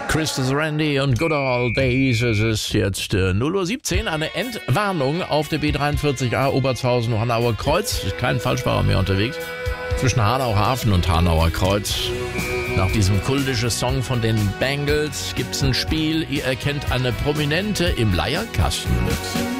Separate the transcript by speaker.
Speaker 1: Christus Randy und Good Old Days. Es ist jetzt 0:17 Uhr. Eine Entwarnung auf der B43A Obertshausen-Hanauer Kreuz. Ist kein Falschfahrer mehr unterwegs. Zwischen Hanau Hafen und Hanauer Kreuz. Nach diesem kultischen Song von den Bangles gibt's ein Spiel. Ihr erkennt eine Prominente im Leierkasten.